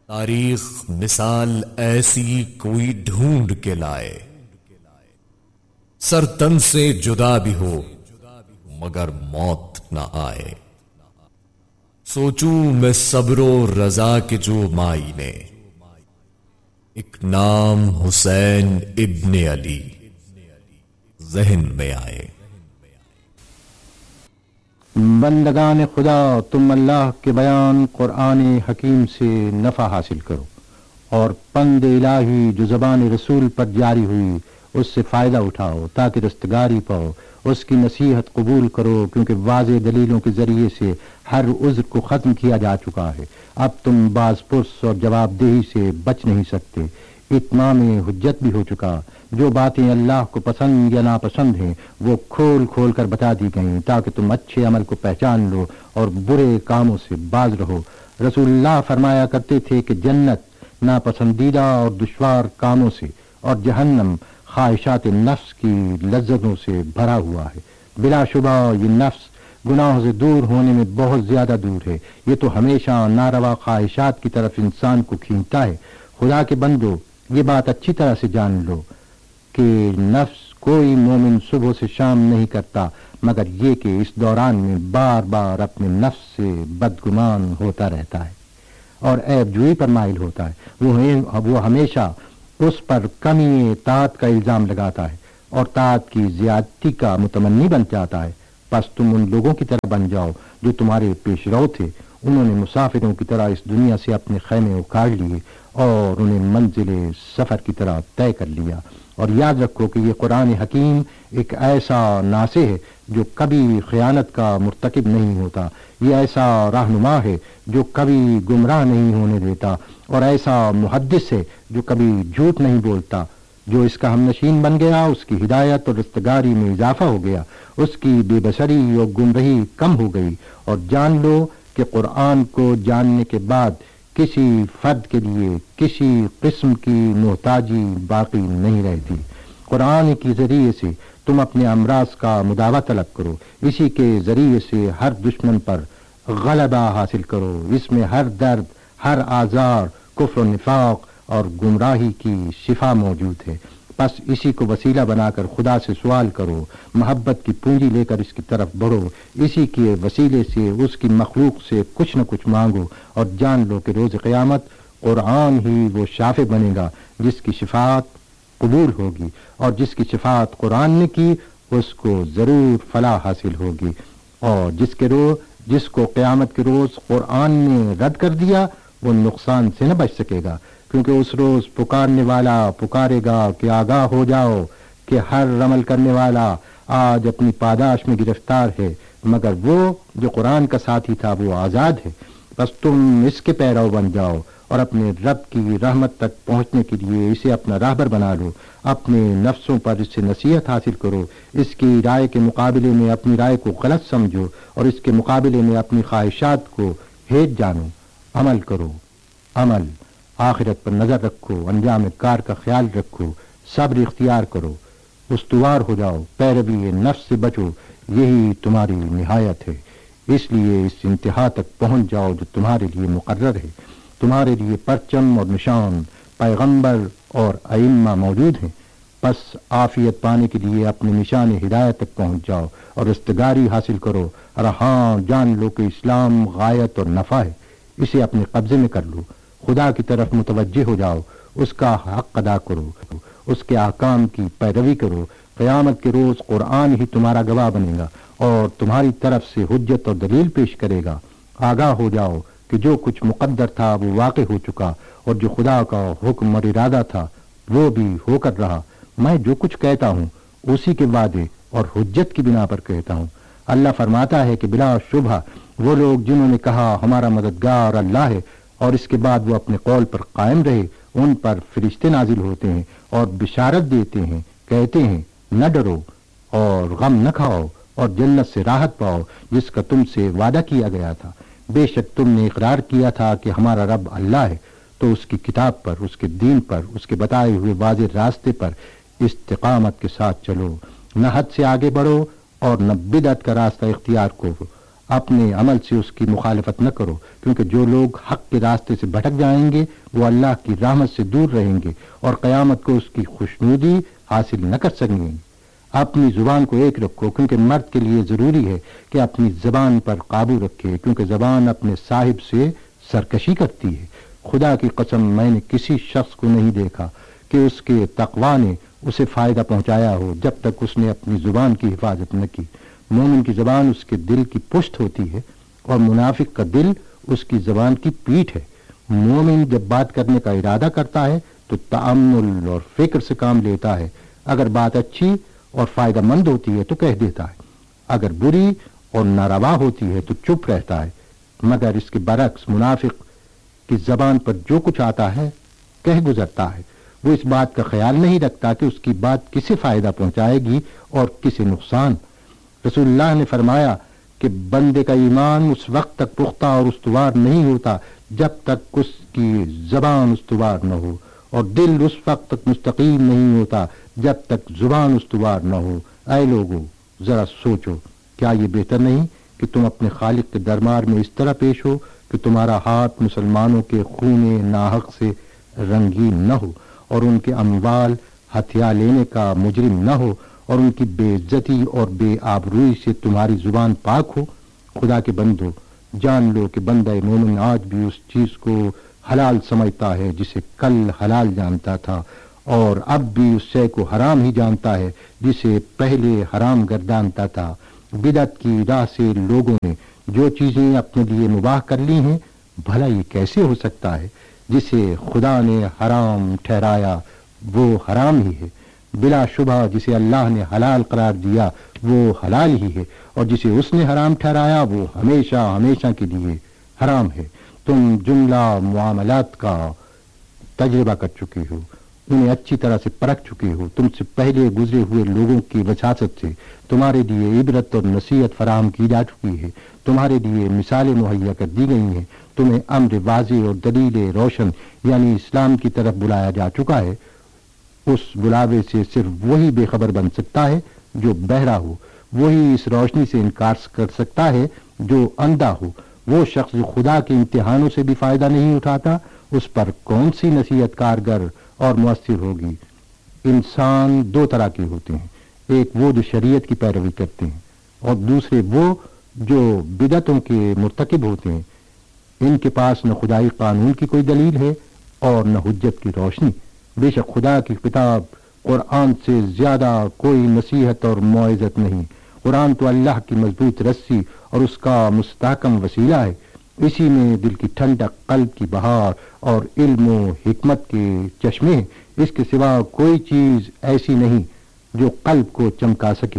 تاریخ مثال ایسی کوئی ڈھونڈ کے لائے، سر تن سے جدا بھی ہو مگر موت نہ آئے۔ سوچوں میں صبر و رضا کے جو مائی نے، ایک نام حسین ابن علی ذہن میں آئے۔ بندگان خدا، تم اللہ کے بیان قرآن حکیم سے نفع حاصل کرو اور پند الہی جو زبان رسول پر جاری ہوئی اس سے فائدہ اٹھاؤ تاکہ رستگاری پاؤ۔ اس کی نصیحت قبول کرو کیونکہ واضح دلیلوں کے ذریعے سے ہر عذر کو ختم کیا جا چکا ہے۔ اب تم باز پرس اور جواب دہی سے بچ نہیں سکتے۔ اتمام حجت بھی ہو چکا۔ جو باتیں اللہ کو پسند یا ناپسند ہیں وہ کھول کھول کر بتا دی گئیں تاکہ تم اچھے عمل کو پہچان لو اور برے کاموں سے باز رہو۔ رسول اللہ فرمایا کرتے تھے کہ جنت ناپسندیدہ اور دشوار کاموں سے اور جہنم خواہشات نفس کی لذتوں سے بھرا ہوا ہے۔ بلا شبہ یہ نفس گناہوں سے دور ہونے میں بہت زیادہ دور ہے۔ یہ تو ہمیشہ ناروا خواہشات کی طرف انسان کو کھینچتا ہے۔ خدا کے بندو، یہ بات اچھی طرح سے جان لو کہ نفس کوئی مومن صبح سے شام نہیں کرتا مگر یہ کہ اس دوران میں بار بار اپنے نفس سے بدگمان ہوتا رہتا ہے اور عیب جوئی پر مائل ہوتا ہے۔ وہ ہمیشہ اس پر کمی طاعت کا الزام لگاتا ہے اور طاعت کی زیادتی کا متمنی بن جاتا ہے۔ پس تم ان لوگوں کی طرح بن جاؤ جو تمہارے پیش رو تھے۔ انہوں نے مسافروں کی طرح اس دنیا سے اپنے خیمے اکھاڑ لیے اور انہیں منزل سفر کی طرح طے کر لیا۔ اور یاد رکھو کہ یہ قرآن حکیم ایک ایسا ناصح ہے جو کبھی خیانت کا مرتکب نہیں ہوتا۔ یہ ایسا رہنما ہے جو کبھی گمراہ نہیں ہونے دیتا اور ایسا محدث ہے جو کبھی جھوٹ نہیں بولتا۔ جو اس کا ہم نشین بن گیا اس کی ہدایت اور رستگاری میں اضافہ ہو گیا، اس کی بے بصری اور گمراہی کم ہو گئی۔ اور جان لو کہ قرآن کو جاننے کے بعد کسی فرد کے لیے کسی قسم کی محتاجی باقی نہیں رہتی۔ قرآن کے ذریعے سے تم اپنے امراض کا مداوع طلب کرو، اسی کے ذریعے سے ہر دشمن پر غلبہ حاصل کرو۔ اس میں ہر درد، ہر آزار، کفر و نفاق اور گمراہی کی شفا موجود ہے۔ پس اسی کو وسیلہ بنا کر خدا سے سوال کرو، محبت کی پونجی لے کر اس کی طرف بڑھو، اسی کے وسیلے سے اس کی مخلوق سے کچھ نہ کچھ مانگو اور جان لو کہ روز قیامت قرآن ہی وہ شافع بنے گا جس کی شفاعت قبول ہوگی، اور جس کی شفاعت قرآن نے کی اس کو ضرور فلاح حاصل ہوگی، اور جس کو قیامت کے روز قرآن نے رد کر دیا وہ نقصان سے نہ بچ سکے گا، کیونکہ اس روز پکارنے والا پکارے گا کہ آگاہ ہو جاؤ کہ ہر عمل کرنے والا آج اپنی پاداش میں گرفتار ہے، مگر وہ جو قرآن کا ساتھی تھا وہ آزاد ہے۔ بس تم اس کے پیرو بن جاؤ اور اپنے رب کی رحمت تک پہنچنے کے لیے اسے اپنا راہبر بنا لو۔ اپنے نفسوں پر اس سے نصیحت حاصل کرو، اس کی رائے کے مقابلے میں اپنی رائے کو غلط سمجھو اور اس کے مقابلے میں اپنی خواہشات کو ہیج جانو۔ عمل کرو، عمل، آخرت پر نظر رکھو، انجام کار کا خیال رکھو، صبر اختیار کرو، استوار ہو جاؤ، پیروی نفس سے بچو، یہی تمہاری نہایت ہے۔ اس لیے اس انتہا تک پہنچ جاؤ جو تمہارے لیے مقرر ہے۔ تمہارے لیے پرچم اور نشان، پیغمبر اور ائمہ موجود ہیں۔ پس عافیت پانے کے لیے اپنے نشان ہدایت تک پہنچ جاؤ اور رستگاری حاصل کرو، اور ہاں جان لو کہ اسلام غایت اور نفع ہے، اسے اپنے قبضے میں کر لو۔ خدا کی طرف متوجہ ہو جاؤ، اس کا حق ادا کرو، اس کے احکام کی پیروی کرو۔ قیامت کے روز قرآن ہی تمہارا گواہ بنے گا اور تمہاری طرف سے حجت اور دلیل پیش کرے گا۔ آگاہ ہو جاؤ کہ جو کچھ مقدر تھا وہ واقع ہو چکا، اور جو خدا کا حکم اور ارادہ تھا وہ بھی ہو کر رہا۔ میں جو کچھ کہتا ہوں اسی کے وعدے اور حجت کی بنا پر کہتا ہوں۔ اللہ فرماتا ہے کہ بلا شبہ وہ لوگ جنہوں نے کہا ہمارا مددگار اللہ ہے اور اس کے بعد وہ اپنے قول پر قائم رہے، ان پر فرشتے نازل ہوتے ہیں اور بشارت دیتے ہیں، کہتے ہیں نہ ڈرو اور غم نہ کھاؤ اور جنت سے راحت پاؤ جس کا تم سے وعدہ کیا گیا تھا۔ بے شک تم نے اقرار کیا تھا کہ ہمارا رب اللہ ہے، تو اس کی کتاب پر، اس کے دین پر، اس کے بتائے ہوئے واضح راستے پر استقامت کے ساتھ چلو، نہ حد سے آگے بڑھو اور نہ بدعت کا راستہ اختیار کرو۔ اپنے عمل سے اس کی مخالفت نہ کرو، کیونکہ جو لوگ حق کے راستے سے بھٹک جائیں گے وہ اللہ کی رحمت سے دور رہیں گے اور قیامت کو اس کی خوشنودی حاصل نہ کر سکیں گے۔ اپنی زبان کو ایک رکھو، کیونکہ مرد کے لیے ضروری ہے کہ اپنی زبان پر قابو رکھے، کیونکہ زبان اپنے صاحب سے سرکشی کرتی ہے۔ خدا کی قسم، میں نے کسی شخص کو نہیں دیکھا کہ اس کے تقوی نے اسے فائدہ پہنچایا ہو جب تک اس نے اپنی زبان کی حفاظت نہ کی۔ مومن کی زبان اس کے دل کی پشت ہوتی ہے اور منافق کا دل اس کی زبان کی پیٹھ ہے۔ مومن جب بات کرنے کا ارادہ کرتا ہے تو تأمل اور فکر سے کام لیتا ہے، اگر بات اچھی اور فائدہ مند ہوتی ہے تو کہہ دیتا ہے، اگر بری اور ناروا ہوتی ہے تو چپ رہتا ہے۔ مگر اس کے برعکس منافق کی زبان پر جو کچھ آتا ہے کہہ گزرتا ہے، وہ اس بات کا خیال نہیں رکھتا کہ اس کی بات کسے فائدہ پہنچائے گی اور کسے نقصان۔ رسول اللہ نے فرمایا کہ بندے کا ایمان اس وقت تک پختہ اور استوار نہیں ہوتا جب تک اس کی زبان استوار نہ ہو، اور دل اس وقت تک مستقیم نہیں ہوتا جب تک زبان استوار نہ ہو۔ اے لوگو، ذرا سوچو، کیا یہ بہتر نہیں کہ تم اپنے خالق کے دربار میں اس طرح پیش ہو کہ تمہارا ہاتھ مسلمانوں کے خون ناحق سے رنگین نہ ہو اور ان کے اموال ہتھیار لینے کا مجرم نہ ہو اور ان کی بے عزتی اور بے آبروئی سے تمہاری زبان پاک ہو؟ خدا کے بندو، جان لو کہ بندہ مومن آج بھی اس چیز کو حلال سمجھتا ہے جسے کل حلال جانتا تھا، اور اب بھی اس شے کو حرام ہی جانتا ہے جسے پہلے حرام گردانتا تھا۔ بدعت کی راہ سے لوگوں نے جو چیزیں اپنے لیے مباح کر لی ہیں، بھلا یہ کیسے ہو سکتا ہے؟ جسے خدا نے حرام ٹھہرایا وہ حرام ہی ہے، بلا شبہ جسے اللہ نے حلال قرار دیا وہ حلال ہی ہے، اور جسے اس نے حرام ٹھہرایا وہ ہمیشہ ہمیشہ کے لیے حرام ہے۔ تم جملہ معاملات کا تجربہ کر چکے ہو، انہیں اچھی طرح سے پرکھ چکے ہو۔ تم سے پہلے گزرے ہوئے لوگوں کی وساطت سے تمہارے لیے عبرت اور نصیحت فراہم کی جا چکی ہے، تمہارے لیے مثالیں مہیا کر دی گئی ہیں، تمہیں امر واضح اور دلیل روشن یعنی اسلام کی طرف بلایا جا چکا ہے۔ اس بلاوے سے صرف وہی بے خبر بن سکتا ہے جو بہرا ہو، وہی اس روشنی سے انکار کر سکتا ہے جو اندھا ہو۔ وہ شخص جو خدا کے امتحانوں سے بھی فائدہ نہیں اٹھاتا، اس پر کون سی نصیحت کارگر اور مؤثر ہوگی؟ انسان دو طرح کے ہوتے ہیں، ایک وہ جو شریعت کی پیروی کرتے ہیں اور دوسرے وہ جو بدعتوں کے مرتکب ہوتے ہیں۔ ان کے پاس نہ خدائی قانون کی کوئی دلیل ہے اور نہ حجت کی روشنی۔ بے شک خدا کی کتاب قرآن سے زیادہ کوئی نصیحت اور موعظت نہیں۔ قرآن تو اللہ کی مضبوط رسی اور اس کا مستحکم وسیلہ ہے، اسی میں دل کی ٹھنڈک، قلب کی بہار اور علم و حکمت کے چشمے ہیں۔ اس کے سوا کوئی چیز ایسی نہیں جو قلب کو چمکا سکے۔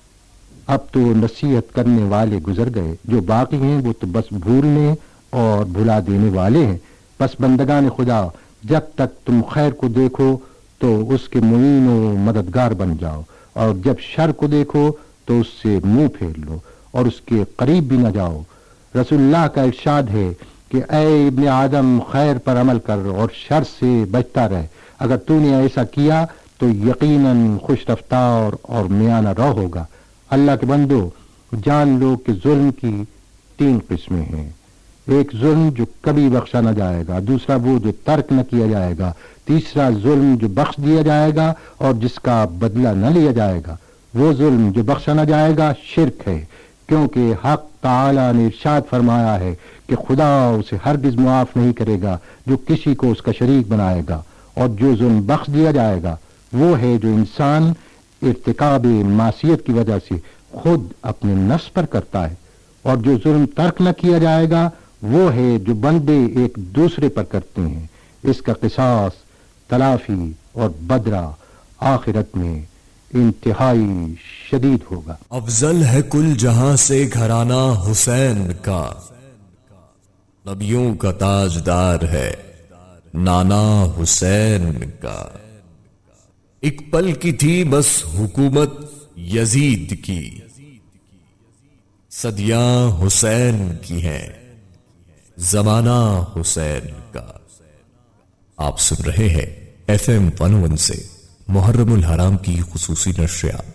اب تو نصیحت کرنے والے گزر گئے، جو باقی ہیں وہ تو بس بھولنے اور بھلا دینے والے ہیں۔ بس بندگان خدا، جب تک تم خیر کو دیکھو تو اس کے معین و مددگار بن جاؤ، اور جب شر کو دیکھو تو اس سے منہ پھیر لو اور اس کے قریب بھی نہ جاؤ۔ رسول اللہ کا ارشاد ہے کہ اے ابن آدم، خیر پر عمل کر اور شر سے بچتا رہ، اگر تو نے ایسا کیا تو یقیناً خوش رفتار اور میانہ رو ہوگا۔ اللہ کے بندو، جان لو کہ ظلم کی 3 قسمیں ہیں۔ ایک ظلم جو کبھی بخشا نہ جائے گا، دوسرا وہ جو ترک نہ کیا جائے گا، تیسرا ظلم جو بخش دیا جائے گا اور جس کا بدلہ نہ لیا جائے گا۔ وہ ظلم جو بخشا نہ جائے گا شرک ہے، کیونکہ حق تعالی نے ارشاد فرمایا ہے کہ خدا اسے ہرگز معاف نہیں کرے گا جو کسی کو اس کا شریک بنائے گا، اور جو ظلم بخش دیا جائے گا وہ ہے جو انسان ارتکاب معصیت کی وجہ سے خود اپنے نفس پر کرتا ہے، اور جو ظلم ترک نہ کیا جائے گا وہ ہے جو بندے ایک دوسرے پر کرتے ہیں۔ اس کا قصاص، تلافی اور بدلہ آخرت میں انتہائی شدید ہوگا۔ افضل ہے کل جہاں سے گھرانہ حسین کا، نبیوں کا تاجدار ہے نانا حسین کا۔ ایک پل کی تھی بس حکومت یزید کی، صدیاں حسین کی ہیں زمانہ حسین کا۔ آپ سن رہے ہیں FM 101 سے محرم الحرام کی خصوصی نشریات۔